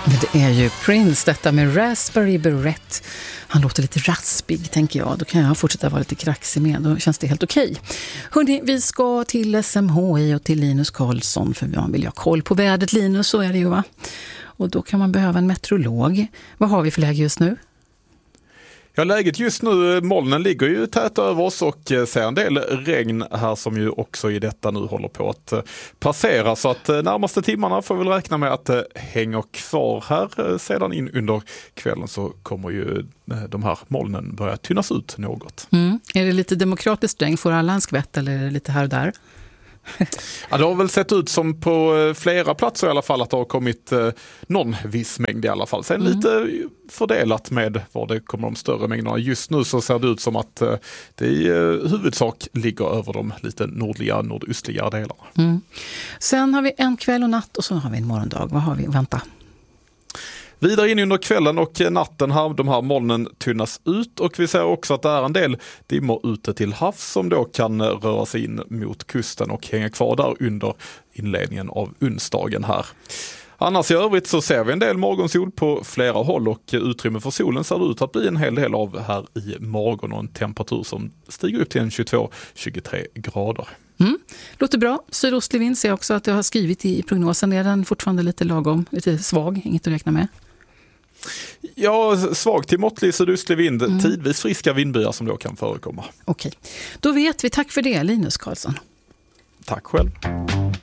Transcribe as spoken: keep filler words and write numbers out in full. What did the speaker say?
Det är ju Prince, detta med Raspberry Beret. Han låter lite raspig, tänker jag. Då kan jag fortsätta vara lite kraxig med. Då känns det helt okej. Hörrni, vi ska till S M H I och till Linus Karlsson. För man vill ha koll på vädret, Linus, så är det ju, va? Och då kan man behöva en meteorolog. Vad har vi för läge just nu? Ja, läget just nu, molnen ligger ju tätt över oss och ser en del regn här som ju också i detta nu håller på att passera. Så att närmaste timmarna får vi väl räkna med att det hänger kvar här. Sedan in under kvällen så kommer ju de här molnen börja tynnas ut något. Mm. Är det lite demokratiskt regn? Får alla en skvätt eller är det lite här och där? Ja, det har väl sett ut som på flera platser i alla fall att det har kommit eh, någon viss mängd i alla fall. Sen mm. lite fördelat med var det kommer de större mängderna. Just nu så ser det ut som att eh, det i eh, huvudsak ligger över de lite nordliga, nordöstliga delarna. Mm. Sen har vi en kväll och natt och så har vi en morgondag. Vad har vi? Vänta. Vidare in under kvällen och natten här, de här molnen tynnas ut och vi ser också att det är en del dimmor ute till havs som då kan röra sig in mot kusten och hänga kvar där under inledningen av onsdagen här. Annars i övrigt så ser vi en del morgonsol på flera håll och utrymme för solen ser det ut att bli en hel del av här i morgon och en temperatur som stiger upp till en tjugotvå till tjugotre grader. Mm. Låter bra. Sydostlig vind ser jag också att jag har skrivit i prognosen. Är den fortfarande lite lagom, lite svag, inget att räkna med? Ja, svag till måttlig sydostlig vind, mm. tidvis friska vindbyar som då kan förekomma. Okej, då vet vi. Tack för det, Linus Karlsson. Tack själv.